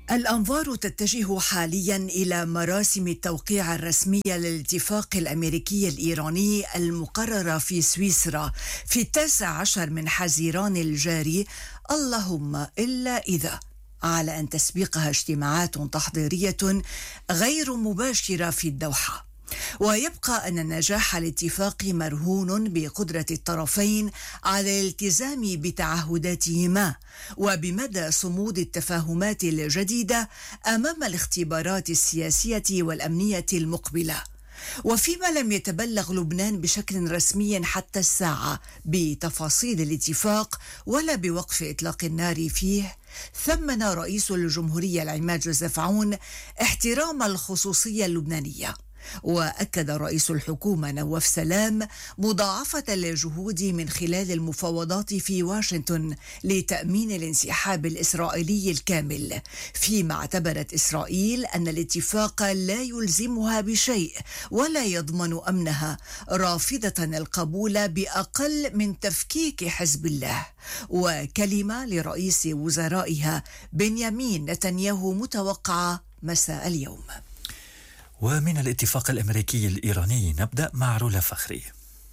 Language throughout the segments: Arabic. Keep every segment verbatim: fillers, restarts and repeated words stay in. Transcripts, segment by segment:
الأنظار تتجه حاليا إلى مراسم التوقيع الرسمية للاتفاق الأمريكي الإيراني المقررة في سويسرا في التاسع عشر من حزيران الجاري، اللهم إلا إذا، على أن تسبقها اجتماعات تحضيرية غير مباشرة في الدوحة. ويبقى أن نجاح الاتفاق مرهون بقدرة الطرفين على الالتزام بتعهداتهما وبمدى صمود التفاهمات الجديدة أمام الاختبارات السياسية والأمنية المقبلة. وفيما لم يتبلغ لبنان بشكل رسمي حتى الساعة بتفاصيل الاتفاق ولا بوقف إطلاق النار فيه، ثمن رئيس الجمهورية العماد جوزيف عون احترام الخصوصية اللبنانية. وأكد رئيس الحكومة نواف سلام مضاعفة الجهود من خلال المفاوضات في واشنطن لتأمين الانسحاب الإسرائيلي الكامل، فيما اعتبرت إسرائيل أن الاتفاق لا يلزمها بشيء ولا يضمن أمنها، رافضة القبول بأقل من تفكيك حزب الله. وكلمة لرئيس وزرائها بنيامين نتنياهو متوقعة مساء اليوم. ومن الاتفاق الأمريكي الإيراني نبدأ مع رولا فخري.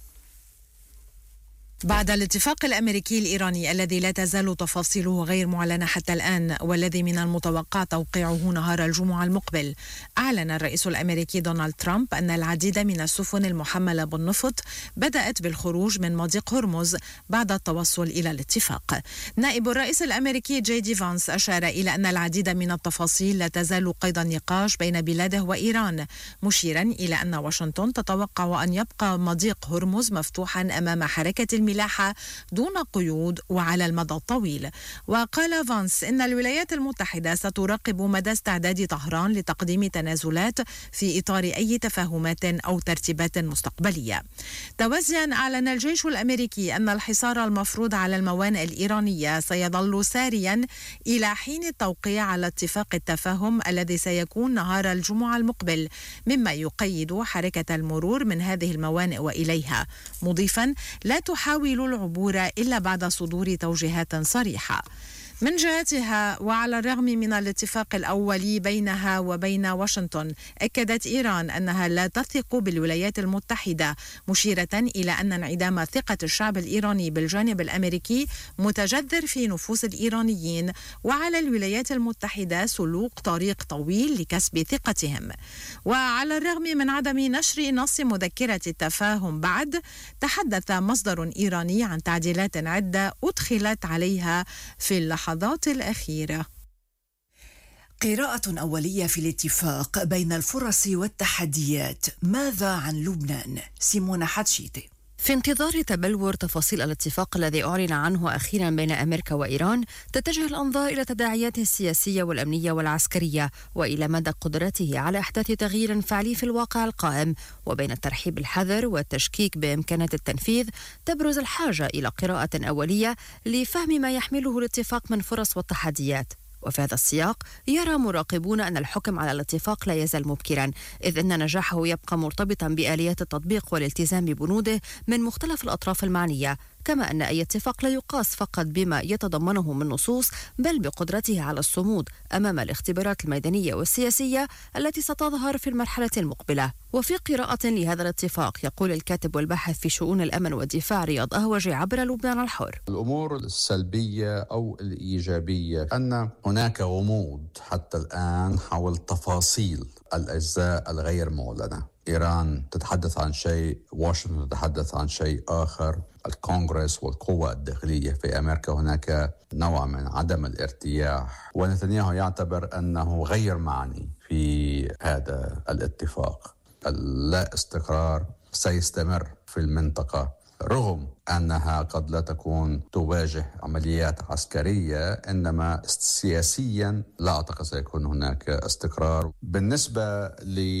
بعد الاتفاق الأمريكي الإيراني الذي لا تزال تفاصيله غير معلنة حتى الآن والذي من المتوقع توقيعه نهار الجمعة المقبل، أعلن الرئيس الأمريكي دونالد ترامب أن العديد من السفن المحملة بالنفط بدأت بالخروج من مضيق هرمز بعد التوصل إلى الاتفاق. نائب الرئيس الأمريكي جي دي فانس أشار إلى أن العديد من التفاصيل لا تزال قيد النقاش بين بلاده وإيران، مشيرا إلى أن واشنطن تتوقع أن يبقى مضيق هرمز مفتوحا أمام حركة الملاحة دون قيود وعلى المدى الطويل. وقال فانس إن الولايات المتحدة ستراقب مدى استعداد طهران لتقديم تنازلات في إطار أي تفاهمات أو ترتيبات مستقبلية. توازيا أعلن الجيش الأمريكي أن الحصار المفروض على الموانئ الإيرانية سيظل ساريا إلى حين التوقيع على اتفاق التفاهم الذي سيكون نهار الجمعة المقبل، مما يقيد حركة المرور من هذه الموانئ وإليها، مضيفا لا تحاول العبور إلا بعد صدور توجيهات صريحة. من جهتها وعلى الرغم من الاتفاق الأولي بينها وبين واشنطن، أكدت إيران أنها لا تثق بالولايات المتحدة، مشيرة إلى أن انعدام ثقة الشعب الإيراني بالجانب الأمريكي متجذر في نفوس الإيرانيين، وعلى الولايات المتحدة سلوك طريق طويل لكسب ثقتهم. وعلى الرغم من عدم نشر نص مذكرة التفاهم بعد، تحدث مصدر إيراني عن تعديلات عدة أدخلت عليها في اللحظات اللحظات الأخيرة. قراءة أولية في الاتفاق بين الفرص والتحديات. ماذا عن لبنان؟ سيمونة حتشيتي. في انتظار تبلور تفاصيل الاتفاق الذي أعلن عنه أخيرا بين أمريكا وإيران، تتجه الأنظار إلى تداعياته السياسية والأمنية والعسكرية، وإلى مدى قدرته على إحداث تغيير فعلي في الواقع القائم. وبين الترحيب الحذر والتشكيك بإمكانات التنفيذ، تبرز الحاجة إلى قراءة أولية لفهم ما يحمله الاتفاق من فرص والتحديات. وفي هذا السياق يرى مراقبون أن الحكم على الاتفاق لا يزال مبكرا، إذ أن نجاحه يبقى مرتبطا بآليات التطبيق والالتزام ببنوده من مختلف الأطراف المعنية، كما أن أي اتفاق لا يقاس فقط بما يتضمنه من نصوص، بل بقدرته على الصمود أمام الاختبارات الميدانية والسياسية التي ستظهر في المرحلة المقبلة. وفي قراءة لهذا الاتفاق، يقول الكاتب والباحث في شؤون الأمن والدفاع رياض أهوجي عبر لبنان الحر: الأمور السلبية أو الإيجابية أن هناك غموض حتى الآن حول تفاصيل الأجزاء الغير معلنة. إيران تتحدث عن شيء، واشنطن تتحدث عن شيء آخر، الكونغرس والقوى الداخلية في أمريكا هناك نوع من عدم الارتياح، ونتنياهو يعتبر أنه غير معني في هذا الاتفاق. اللا استقرار سيستمر في المنطقة رغم أنها قد لا تكون تواجه عمليات عسكرية، إنما سياسيا لا أعتقد سيكون هناك استقرار. بالنسبة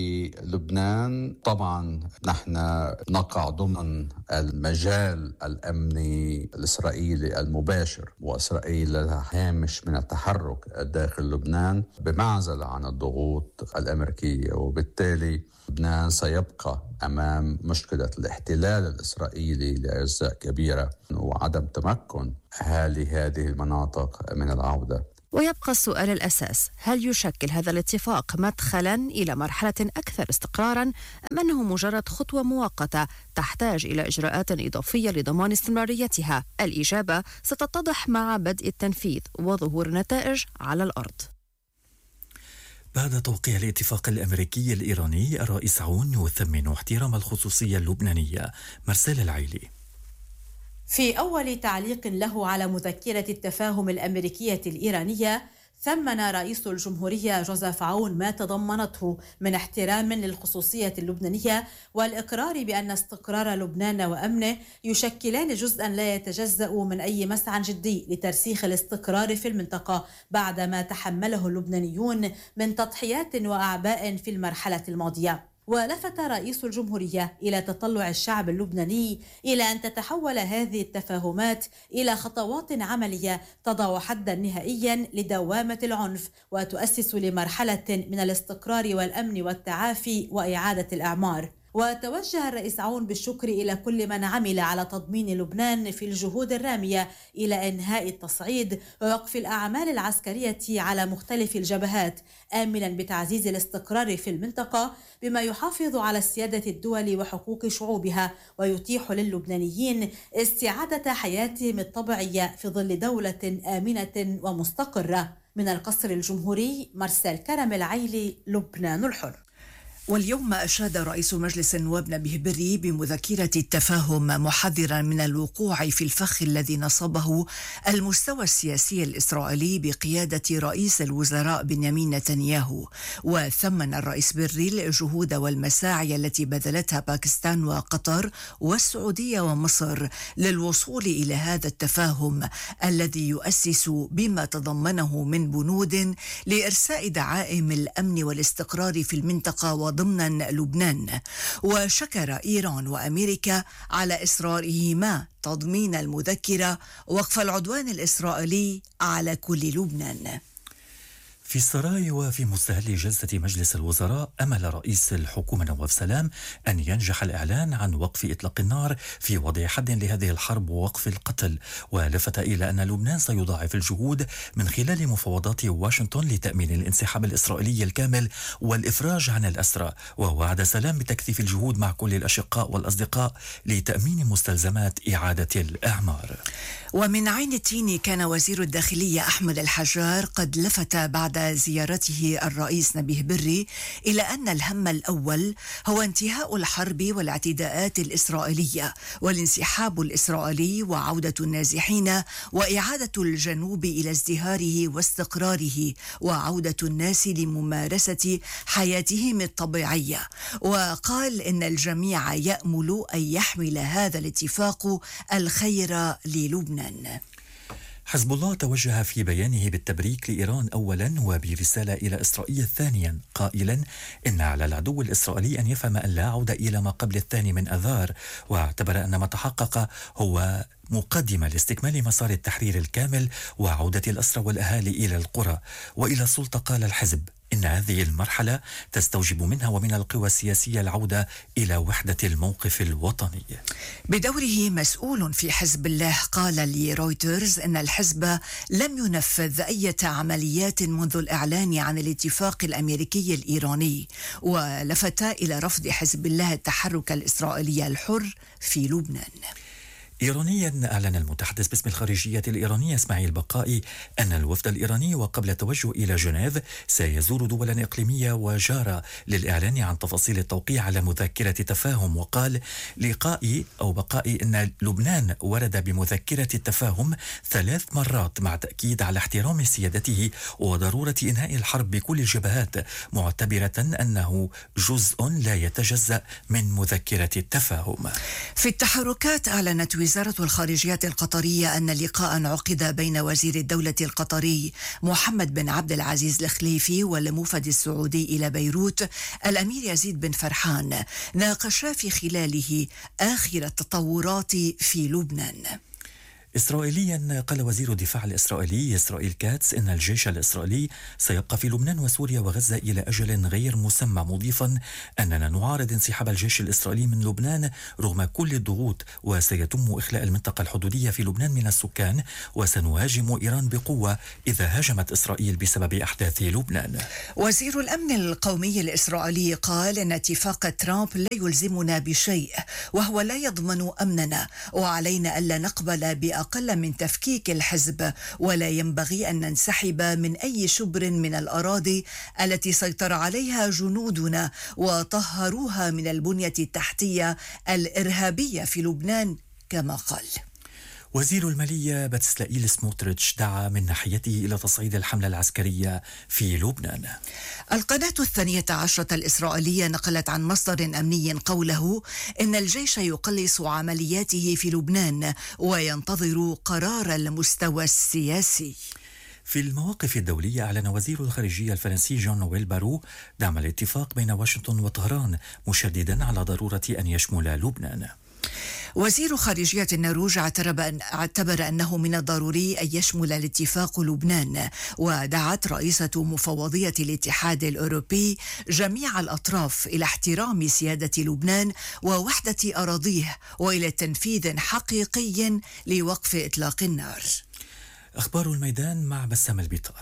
للبنان طبعا نحن نقع ضمن المجال الأمني الإسرائيلي المباشر، وإسرائيل لها هامش من التحرك داخل لبنان بمعزل عن الضغوط الأمريكية، وبالتالي لبنان سيبقى أمام مشكلة الاحتلال الإسرائيلي لأجزاء كبيرة وعدم تمكن أهالي هذه المناطق من العودة ويبقى السؤال الأساس: هل يشكل هذا الاتفاق مدخلا إلى مرحلة أكثر استقرارا، أم أنه مجرد خطوة مؤقتة تحتاج إلى إجراءات إضافية لضمان استمراريتها؟ الإجابة ستتضح مع بدء التنفيذ وظهور النتائج على الأرض. بعد توقيع الاتفاق الأمريكي الإيراني، الرئيس عون يثمن احترام الخصوصية اللبنانية. مرسال العيلي. في أول تعليق له على مذكرة التفاهم الأمريكية الإيرانية، ثمن رئيس الجمهورية جوزيف عون ما تضمنته من احترام للخصوصية اللبنانية والإقرار بأن استقرار لبنان وأمنه يشكلان جزءا لا يتجزأ من أي مسعى جدي لترسيخ الاستقرار في المنطقة بعدما تحمله اللبنانيون من تضحيات وأعباء في المرحلة الماضية. ولفت رئيس الجمهورية إلى تطلع الشعب اللبناني إلى أن تتحول هذه التفاهمات إلى خطوات عملية تضع حدا نهائيا لدوامة العنف وتؤسس لمرحلة من الاستقرار والأمن والتعافي وإعادة الإعمار. وتوجه الرئيس عون بالشكر إلى كل من عمل على تضمين لبنان في الجهود الرامية إلى إنهاء التصعيد ووقف الأعمال العسكرية على مختلف الجبهات، آملا بتعزيز الاستقرار في المنطقة بما يحافظ على سيادة الدول وحقوق شعوبها ويتيح للبنانيين استعادة حياتهم الطبيعية في ظل دولة آمنة ومستقرة. من القصر الجمهوري، مرسال كرم العيلي، لبنان الحر. واليوم أشاد رئيس مجلس النواب نبيه بري بمذكرة التفاهم محذرا من الوقوع في الفخ الذي نصبه المستوى السياسي الإسرائيلي بقيادة رئيس الوزراء بنيامين نتنياهو. وثمن الرئيس بري الجهود والمساعي التي بذلتها باكستان وقطر والسعودية ومصر للوصول إلى هذا التفاهم الذي يؤسس بما تضمنه من بنود لإرساء دعائم الأمن والاستقرار في المنطقة ضمن لبنان. وشكر إيران وأمريكا على إصرارهما تضمين المذكرة ووقف العدوان الإسرائيلي على كل لبنان. في السراي وفي مستهل جلسة مجلس الوزراء، أمل رئيس الحكومة نواف سلام أن ينجح الإعلان عن وقف إطلاق النار في وضع حد لهذه الحرب ووقف القتل، ولفت إلى أن لبنان سيضاعف الجهود من خلال مفاوضات واشنطن لتأمين الانسحاب الإسرائيلي الكامل والإفراج عن الأسرى. ووعد سلام بتكثيف الجهود مع كل الأشقاء والأصدقاء لتأمين مستلزمات إعادة الإعمار. ومن عين التين، كان وزير الداخلية أحمد الحجار قد لفت بعد زيارته الرئيس نبيه بري إلى أن الهم الأول هو انتهاء الحرب والاعتداءات الإسرائيلية والانسحاب الإسرائيلي وعودة النازحين وإعادة الجنوب إلى ازدهاره واستقراره وعودة الناس لممارسة حياتهم الطبيعية. وقال إن الجميع يأمل أن يحمل هذا الاتفاق الخير للبنان. حزب الله توجه في بيانه بالتبريك لإيران أولا وبرسالة إلى إسرائيل ثانيا، قائلا إن على العدو الإسرائيلي أن يفهم أن لا عودة إلى ما قبل الثاني من أذار، واعتبر أن ما تحقق هو مقدمة لاستكمال مسار التحرير الكامل وعودة الأسرى والأهالي إلى القرى وإلى السلطة. قال الحزب إن هذه المرحلة تستوجب منها ومن القوى السياسية العودة إلى وحدة الموقف الوطني. بدوره مسؤول في حزب الله قال لرويترز إن الحزب لم ينفذ أي عمليات منذ الإعلان عن الاتفاق الأمريكي الإيراني، ولفت إلى رفض حزب الله التحرك الإسرائيلي الحر في لبنان. إيرانيا، أعلن المتحدث باسم الخارجية الإيرانية إسماعيل بقائي أن الوفد الإيراني وقبل التوجه إلى جنيف سيزور دولا إقليمية وجارة للإعلان عن تفاصيل التوقيع على مذكرة تفاهم. وقال لقائي أو بقائي أن لبنان ورد بمذكرة التفاهم ثلاث مرات مع تأكيد على احترام سيادته وضرورة إنهاء الحرب بكل الجبهات، معتبرة أنه جزء لا يتجزأ من مذكرة التفاهم. في التحركات، أعلنت وزارة الخارجية القطرية أن لقاء عقد بين وزير الدولة القطري محمد بن عبد العزيز الخليفي والموفد السعودي إلى بيروت الأمير يزيد بن فرحان ناقشا في خلاله آخر التطورات في لبنان. إسرائيليا قال وزير الدفاع الإسرائيلي إسرائيل كاتس إن الجيش الإسرائيلي سيبقى في لبنان وسوريا وغزة إلى أجل غير مسمى، مضيفا أننا نعارض انسحاب الجيش الإسرائيلي من لبنان رغم كل الضغوط، وسيتم إخلاء المنطقة الحدودية في لبنان من السكان، وسنهاجم إيران بقوة إذا هاجمت إسرائيل بسبب أحداث لبنان. وزير الأمن القومي الإسرائيلي قال إن اتفاق ترامب لا يلزمنا بشيء وهو لا يضمن أمننا، وعلينا ألا نقبل بأقل من تفكيك الحزب، ولا ينبغي أن ننسحب من أي شبر من الأراضي التي سيطر عليها جنودنا وطهروها من البنية التحتية الإرهابية في لبنان كما قال. وزير المالية بتسلائيل سموتريتش دعا من ناحيته إلى تصعيد الحملة العسكرية في لبنان. القناة الثانية عشرة الإسرائيلية نقلت عن مصدر أمني قوله إن الجيش يقلص عملياته في لبنان وينتظر قرار المستوى السياسي. في المواقف الدولية أعلن وزير الخارجية الفرنسي جون نويل بارو دعم الاتفاق بين واشنطن وطهران، مشددا على ضرورة أن يشمل لبنان. وزير خارجية النرويج اعتبر أنه من الضروري أن يشمل الاتفاق لبنان، ودعت رئيسة مفوضية الاتحاد الأوروبي جميع الأطراف إلى احترام سيادة لبنان ووحدة أراضيه وإلى تنفيذ حقيقي لوقف إطلاق النار. أخبار الميدان مع بسام البيطار.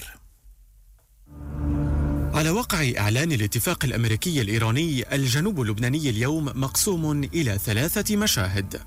على وقع إعلان الاتفاق الأمريكي الإيراني، الجنوب اللبناني اليوم مقسوم إلى ثلاثة مشاهد.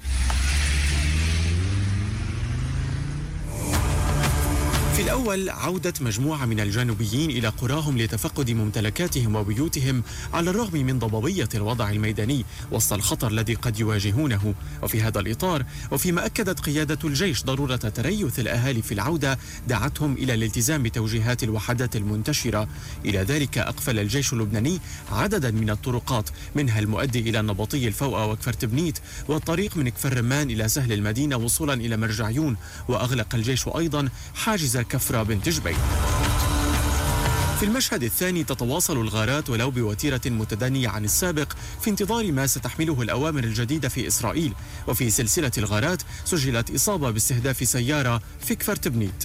في الأول عودة مجموعة من الجانبيين إلى قراهم لتفقد ممتلكاتهم وبيوتهم على الرغم من ضبابية الوضع الميداني وسط الخطر الذي قد يواجهونه. وفي هذا الإطار وفيما أكدت قيادة الجيش ضرورة تريث الأهالي في العودة، دعتهم إلى الالتزام بتوجيهات الوحدات المنتشرة. إلى ذلك أقفل الجيش اللبناني عددا من الطرقات، منها المؤدي إلى النبطي الفوقة وكفر تبنيت، والطريق من كفر رمان إلى سهل المدينة وصولا إلى مرجعيون. وأغلق الجيش أيضا حاجز كفر بنت جبيل. في المشهد الثاني تتواصل الغارات ولو بوتيرة متدنية عن السابق في انتظار ما ستحمله الأوامر الجديدة في إسرائيل. وفي سلسلة الغارات سجلت إصابة باستهداف سيارة في كفر تبنيت.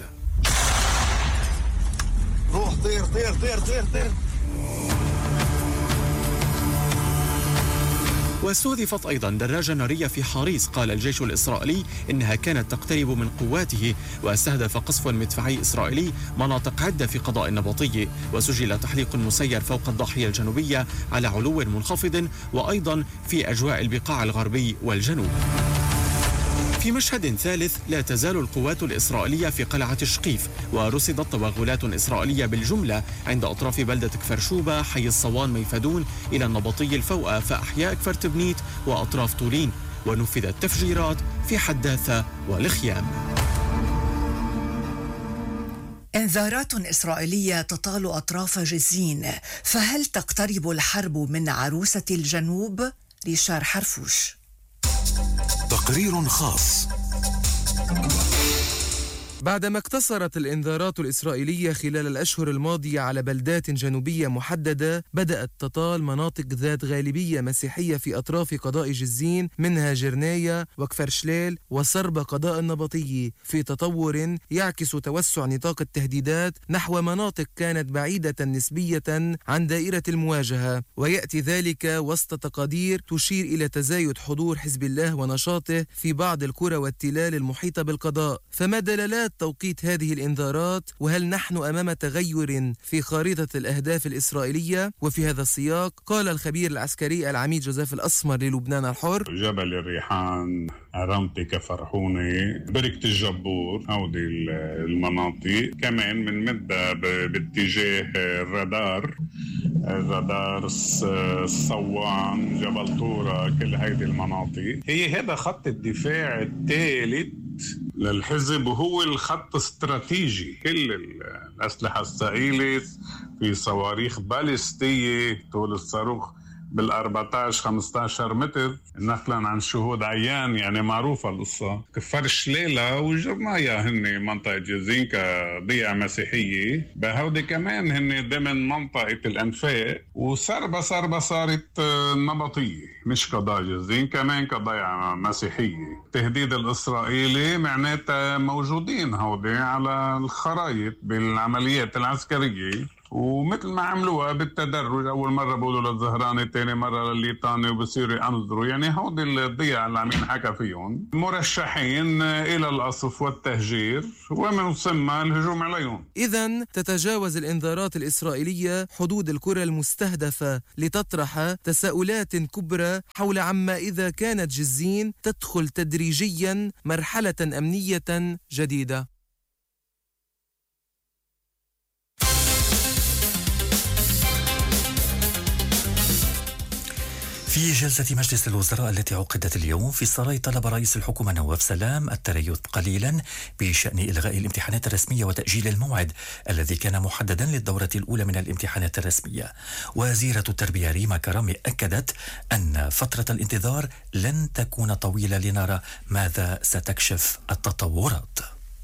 روح طير طير طير طير طير. واستهدفت أيضا دراجة نارية في حاريص. قال الجيش الإسرائيلي إنها كانت تقترب من قواته، واستهدف قصف مدفعي إسرائيلي مناطق عدة في قضاء النبطي. وسجل تحليق مسير فوق الضاحية الجنوبية على علو منخفض، وأيضا في أجواء البقاع الغربي والجنوب. في مشهد ثالث لا تزال القوات الإسرائيلية في قلعة شقيف، ورصدت توغلات إسرائيلية بالجملة عند أطراف بلدة كفر شوبة، حي الصوان ميفدون، إلى النبطي الفوقة، فأحياء كفر تبنيت وأطراف طولين. ونفذت تفجيرات في حداثة والخيام. انذارات إسرائيلية تطال أطراف جزين، فهل تقترب الحرب من عروسة الجنوب؟ ريشار حرفوش. تقرير خاص. بعدما اقتصرت الإنذارات الإسرائيلية خلال الأشهر الماضية على بلدات جنوبية محددة، بدأت تطال مناطق ذات غالبية مسيحية في أطراف قضاء جزين، منها جرناية وكفر شليل وصرب قضاء النبطي، في تطور يعكس توسع نطاق التهديدات نحو مناطق كانت بعيدة نسبية عن دائرة المواجهة. ويأتي ذلك وسط تقادير تشير إلى تزايد حضور حزب الله ونشاطه في بعض القرى والتلال المحيطة بالقضاء. فما دلالات توقيت هذه الإنذارات؟ وهل نحن أمام تغير في خارطة الأهداف الإسرائيلية؟ وفي هذا السياق قال الخبير العسكري العميد جوزيف الأسمر للبنان الحر: جبل الريحان، عرمتي، كفرحوني، بركة الجبور، هودي المناطق. كمان من مدة باتجاه الرادار، الرادار الصوان، جبل طورة، كل هيدي المناطق. هي هذا خط الدفاع الثالث للحزب، وهو الخط استراتيجي. كل الأسلحة الثقيلة، في صواريخ باليستية طول الصاروخ بالأربعتاشر خمستاشر متر نقلا عن شهود عيان، يعني معروفة القصة. فرش ليلة وجرمايا هن منطقة جزين كضيعة مسيحية، بهودي كمان هن ضمن منطقة الأنفاق، وسربة سربة صارت نبطية مش كضيعة جزين، كمان كضيعة مسيحية. التهديد الإسرائيلي معناتها موجودين هودي على الخرائط بالعمليات العسكرية، ومثل ما عملوها بالتدرج، أول مرة بقولوا للزهراني، تاني مرة للليطاني، وبصيروا ينظروا. يعني هودي الضياع اللي عم ينحكى فيهم مرشحين إلى القصف والتهجير، ومن ثم الهجوم عليهم. إذن تتجاوز الإنذارات الإسرائيلية حدود القرى المستهدفة لتطرح تساؤلات كبرى حول عما إذا كانت جزين تدخل تدريجيا مرحلة أمنية جديدة. في جلسة مجلس الوزراء التي عقدت اليوم في السراي، طلب رئيس الحكومة نواف سلام التريث قليلا بشأن إلغاء الامتحانات الرسمية وتأجيل الموعد الذي كان محددا للدورة الأولى من الامتحانات الرسمية. وزيرة التربية ريما كرامي أكدت أن فترة الانتظار لن تكون طويلة لنرى ماذا ستكشف التطورات.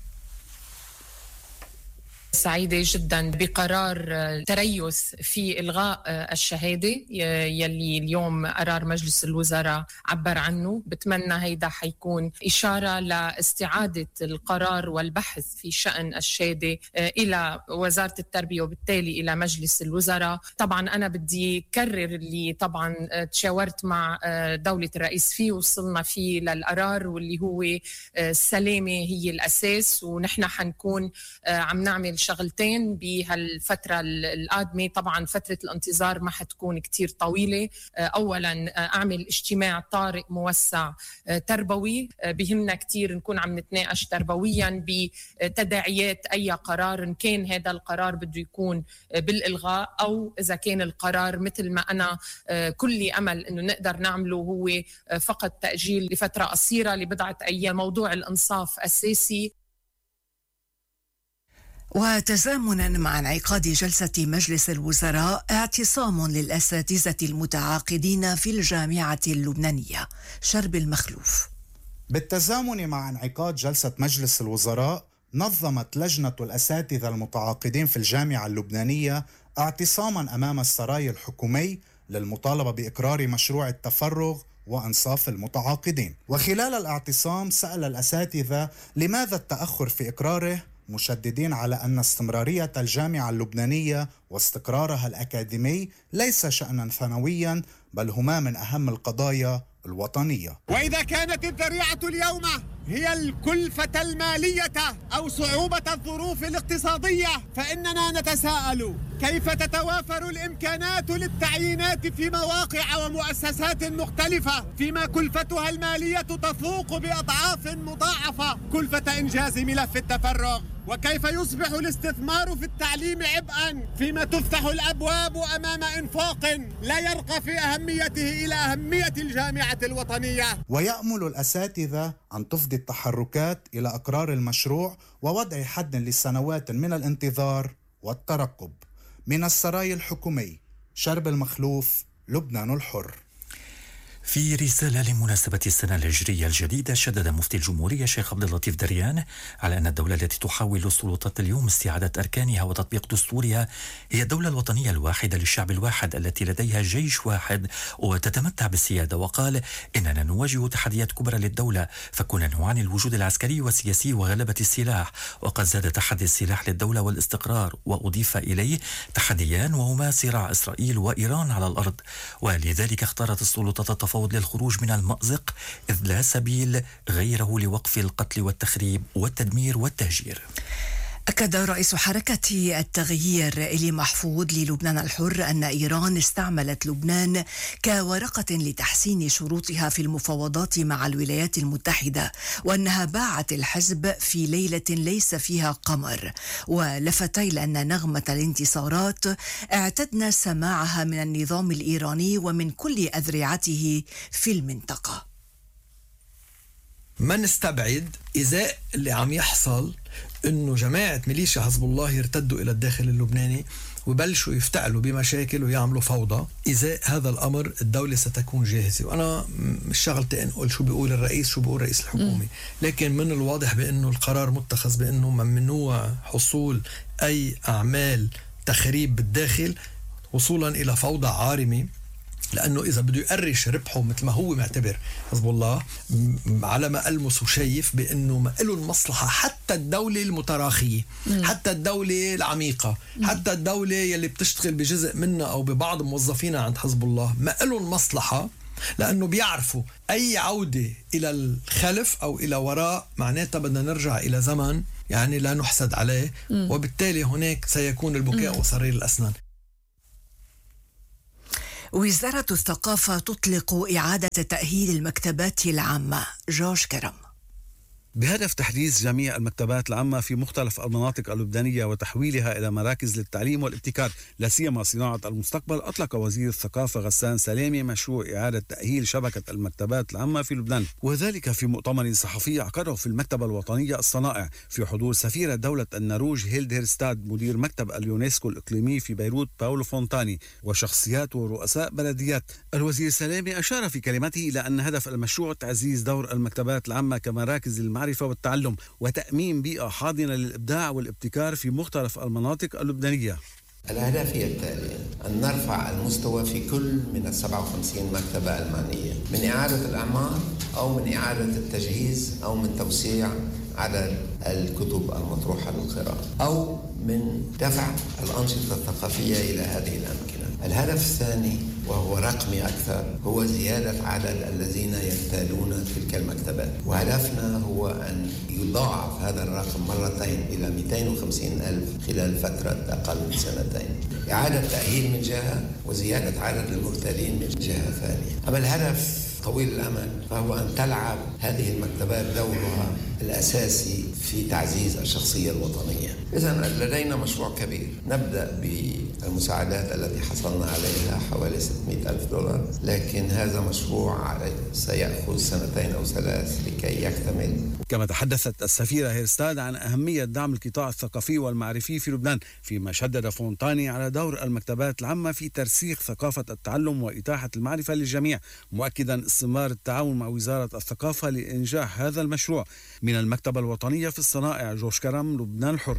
سعيدة جدا بقرار تريث في إلغاء الشهادة يلي اليوم قرار مجلس الوزراء عبر عنه. بتمنى هيدا حيكون إشارة لاستعادة القرار والبحث في شأن الشهادة إلى وزارة التربية وبالتالي إلى مجلس الوزراء. طبعا أنا بدي كرر اللي طبعا تشاورت مع دولة الرئيس فيه وصلنا فيه للقرار، واللي هو السلامة هي الأساس، ونحن حنكون عم نعمل شغلتين بهالفترة القادمة. طبعا فترة الانتظار ما حتكون كتير طويلة. أولا أعمل اجتماع طارئ موسع تربوي، بهمنا كتير نكون عم نتناقش تربويا بتداعيات أي قرار، إن كان هذا القرار بده يكون بالإلغاء أو إذا كان القرار مثل ما أنا كل أمل إنه نقدر نعمله هو فقط تأجيل لفترة قصيرة لبضعة أيام. موضوع الإنصاف أساسي. وتزامنا مع انعقاد جلسة مجلس الوزراء، اعتصام للأساتذة المتعاقدين في الجامعة اللبنانية. شرب المخلوف. بالتزامن مع انعقاد جلسة مجلس الوزراء، نظمت لجنة الأساتذة المتعاقدين في الجامعة اللبنانية اعتصاما أمام السراي الحكومي للمطالبة بإقرار مشروع التفرغ وأنصاف المتعاقدين. وخلال الاعتصام سأل الأساتذة لماذا التأخر في إقراره، مشددين على أن استمرارية الجامعة اللبنانية واستقرارها الأكاديمي ليس شأنا ثانويا، بل هما من أهم القضايا الوطنية. وإذا كانت الذريعة اليوم هي الكلفة المالية أو صعوبة الظروف الاقتصادية، فإننا نتساءل كيف تتوافر الإمكانات للتعيينات في مواقع ومؤسسات مختلفة فيما كلفتها المالية تفوق بأضعاف مضاعفة كلفة إنجاز ملف التفرغ، وكيف يصبح الاستثمار في التعليم عبئا فيما تفتح الأبواب أمام إنفاق لا يرقى في أهميته إلى أهمية الجامعة الوطنية. ويأمل الأساتذة أن تفضي التحركات إلى إقرار المشروع ووضع حد لسنوات من الانتظار والترقب. من السراي الحكومي، شرب المخلوف، لبنان الحر. في رسالة لمناسبة السنة الهجرية الجديدة، شدد مفتي الجمهورية الشيخ عبد اللطيف دريان على أن الدولة التي تحاول السلطات اليوم استعادة أركانها وتطبيق دستورها هي الدولة الوطنية الواحدة للشعب الواحد التي لديها جيش واحد وتتمتع بالسيادة. وقال إننا نواجه تحديات كبرى للدولة، فكنا نعاني عن الوجود العسكري والسياسي وغلبة السلاح، وقد زاد تحدي السلاح للدولة والاستقرار، وأضيف إليه تحديان وهما صراع إسرائيل وإيران على الأرض، ولذلك اختارت السلطات التفاوض للخروج من المأزق، إذ لا سبيل غيره لوقف القتل والتخريب والتدمير والتهجير. أكد رئيس حركة التغيير إلي محفوظ للبنان الحر أن إيران استعملت لبنان كورقة لتحسين شروطها في المفاوضات مع الولايات المتحدة، وأنها باعت الحزب في ليلة ليس فيها قمر، ولفت إلى أن نغمة الانتصارات اعتدنا سماعها من النظام الإيراني ومن كل أذرعته في المنطقة. ما نستبعد إزاء اللي عم يحصل إنه جماعة ميليشيا حزب الله يرتدوا إلى الداخل اللبناني ويبلشوا يفتعلوا بمشاكل ويعملوا فوضى. إزاء هذا الأمر الدولة ستكون جاهزة. وأنا مش شغلتي أنقول شو بيقول الرئيس شو بيقول رئيس الحكومة، لكن من الواضح بأنه القرار متخذ بأنه ممنوع حصول أي أعمال تخريب بالداخل وصولا إلى فوضى عارمة، لأنه إذا بده يقرش ربحه مثل ما هو معتبر حزب الله على ما ألمس وشايف بأنه ما له المصلحة، حتى الدولة المتراخية م. حتى الدولة العميقة م. حتى الدولة يلي بتشتغل بجزء منها أو ببعض موظفينها عند حزب الله ما له المصلحة، لأنه بيعرفوا أي عودة إلى الخلف أو إلى وراء معناتها بدنا نرجع إلى زمن يعني لا نحسد عليه م. وبالتالي هناك سيكون البكاء م. وصرير الأسنان. وزارة الثقافة تطلق إعادة تأهيل المكتبات العامة. جورج كرم. بهدف تحديث جميع المكتبات العامة في مختلف المناطق اللبنانية وتحويلها إلى مراكز للتعليم والابتكار لا سيما صناعة المستقبل، أطلق وزير الثقافة غسان سلامي مشروع إعادة تأهيل شبكة المكتبات العامة في لبنان، وذلك في مؤتمر صحفي عقده في المكتبة الوطنية الصنائع في حضور سفيرة دولة النرويج هيلد هيرستاد، مدير مكتب اليونسكو الإقليمي في بيروت باولو فونتاني، وشخصيات ورؤساء بلديات. الوزير سلامي أشار في كلمته إلى أن هدف المشروع تعزيز دور المكتبات العامة كمراكز المعرفة والتعلم وتأمين بيئة حاضنة للإبداع والابتكار في مختلف المناطق اللبنانية. الأهداف هي التالية: أن نرفع المستوى في كل من السبعة وخمسين مكتبة المعنية من إعادة الأعمار أو من إعادة التجهيز أو من توسيع عدد الكتب المطروحة للقراءة أو من دفع الأنشطة الثقافية إلى هذه الأمكنة. الهدف الثاني وهو رقمي أكثر هو زيادة عدد الذين يرتادون تلك المكتبات، وهدفنا هو أن يضاعف هذا الرقم مرتين إلى مئتين وخمسين ألف خلال فترة أقل من سنتين. إعادة تأهيل من جهة وزيادة عدد المرتادين من جهة ثانية. أما الهدف طويل الأمد فهو أن تلعب هذه المكتبات دورها الأساسي في تعزيز الشخصية الوطنية. إذن لدينا مشروع كبير، نبدأ بالمساعدات التي حصلنا عليها حوالي ستمئة ألف دولار، لكن هذا مشروع سيأخذ سنتين أو ثلاث لكي يكتمل. كما تحدثت السفيرة هيرستاد عن أهمية دعم القطاع الثقافي والمعرفي في لبنان، فيما شدد فونتاني على دور المكتبات العامة في ترسيخ ثقافة التعلم وإتاحة المعرفة للجميع، مؤكدا استمرار التعاون مع وزارة الثقافة لإنجاح هذا المشروع. من المكتبة الوطنية في الصنائع، جورج كرم، لبنان الحر.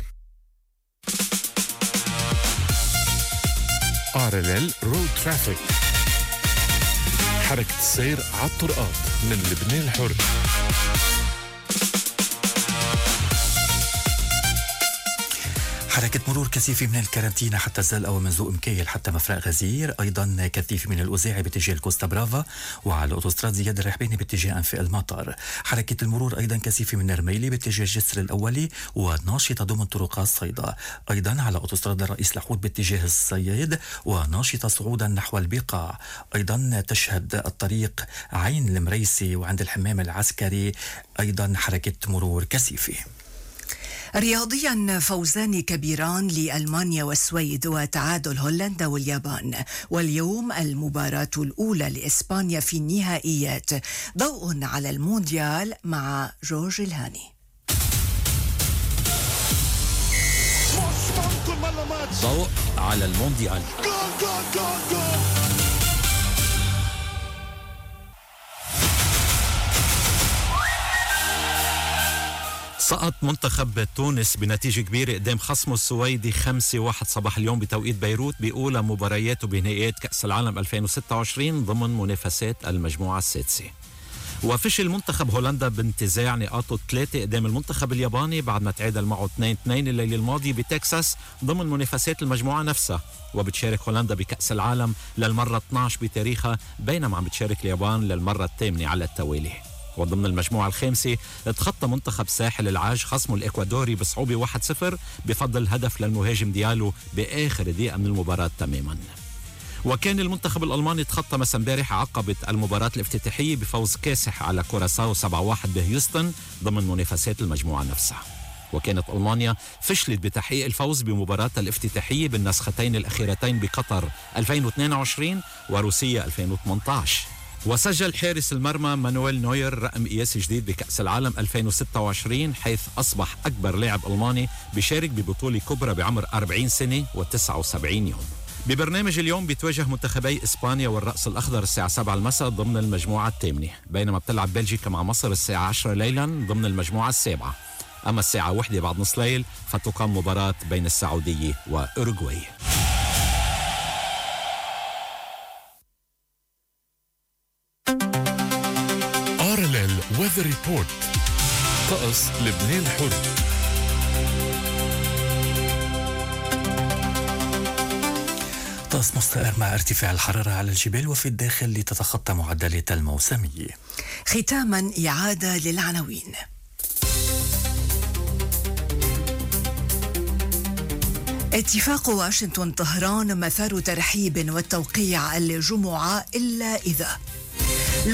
آر إل إل رود ترافيك، حركة السير على الطرقات من لبنان الحر. حركة مرور كثيفة من الكارنتينا حتى الزلقة ومن ذوق مكيل حتى مفرق غزير، أيضا كثيف من الأوزاعي باتجاه الكوستا برافا، وعلى أوتوستراد زياد الرحباني باتجاه أنفاق المطار. حركة المرور أيضا كثيفة من الرميلي باتجاه الجسر الأولي وناشطة ضمن طرقات صيدا، أيضا على أوتوستراد الرئيس لحود باتجاه الصياد وناشطة صعودا نحو البقاع. أيضا تشهد الطريق عين المريسي وعند الحمام العسكري أيضا حركة مرور كثيفة. رياضيا فوزان كبيران لألمانيا والسويد وتعادل هولندا واليابان، واليوم المباراة الأولى لإسبانيا في النهائيات. ضوء على المونديال مع جورج الهاني. ضوء على المونديال. سقط منتخب تونس بنتيجة كبيرة قدام خصمه السويدي خمسة واحد صباح اليوم بتوقيت بيروت بأولى مبارياته بنهائيات كأس العالم ألفين وستة وعشرين ضمن منافسات المجموعة السادسة. وفشل منتخب هولندا بانتزاع نقاطه الثلاثة قدام المنتخب الياباني بعد ما تعادل معه اثنين اثنين الليلة الماضية بتكساس ضمن منافسات المجموعة نفسها. وبتشارك هولندا بكأس العالم للمرة اثني عشر بتاريخها، بينما عم بتشارك اليابان للمرة الثامنة على التوالي. وضمن المجموعة الخامسة تخطى منتخب ساحل العاج خصمه الإكوادوري بصعوبة واحد صفر بفضل هدف للمهاجم ديالو بآخر دقيقة من المباراة تماما. وكان المنتخب الألماني تخطى مسا امبارح عقبة المباراة الافتتاحية بفوز كاسح على كوراساو سبعة واحد بهيوستن ضمن منافسات المجموعة نفسها. وكانت ألمانيا فشلت بتحقيق الفوز بمباراة الافتتاحية بالنسختين الأخيرتين بقطر ألفين واثنين وعشرين وروسيا ألفين وثمانية عشر. وسجل حارس المرمى مانويل نوير رقم قياسي جديد بكأس العالم ألفين وستة وعشرين، حيث أصبح أكبر لاعب ألماني بيشارك ببطولة كبرى بعمر أربعين سنة وتسعة وسبعين يوم. ببرنامج اليوم بيتواجه منتخبي إسبانيا والرأس الأخضر الساعة سبعة المساء ضمن المجموعة الثامنة، بينما بتلعب بلجيكا مع مصر الساعة عشرة ليلا ضمن المجموعة السابعة. أما الساعة واحدة بعد نص ليل فتقام مباراة بين السعودية وأوروغواي. آر إل إل Weather Report. طقس لبنان الحر. طقس مستقر مع ارتفاع الحرارة على الجبال وفي الداخل لتتخطى معدلات الموسمية. ختاما إعادة للعناوين. اتفاق واشنطن طهران مثار ترحيب والتوقيع الجمعة إلا إذا